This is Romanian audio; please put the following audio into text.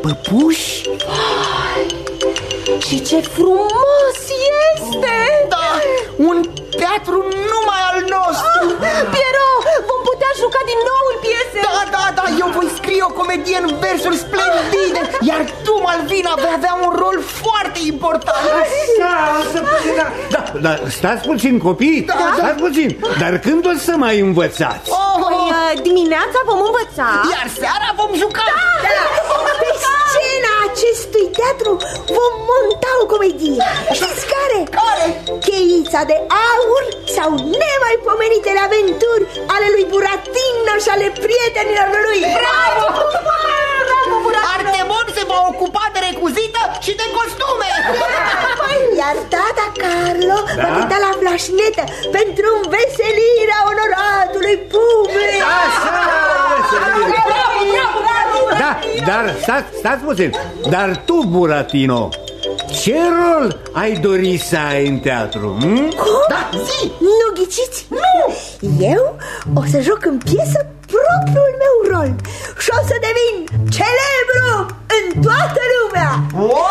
păpuși. Și ce frumos este! Da, un teatru numai al nostru. Pierrot, vom putea juca din nou în piese. Da, eu voi scrie o comedie în versuri splendide, iar tu, Malvina, vei avea un rol foarte important. Așa, o să puțin. Da, stați puțin, copii, stați puțin. Dar când o să mai învățați? Dimineața vom învăța, iar seara vom juca. Pe scena acestui teatru vom monta o comedie. Știți care? Cheița de aur sau nemaipomenitele aventuri ale lui Buratino și ale prietenilor lui. Bravo! Artemon se va ocupa de recuzită și de costume. Iar tata Carlo va cânta la flașnetă pentru înveselirea onoratului public. Da, dar stați puțin. Dar tu, Buratino, ce rol ai dori să ai în teatru? Da, zi! Nu ghiciți? Nu! Eu o să joc în piesă propriul meu rol și o să devin celebru în toată lumea.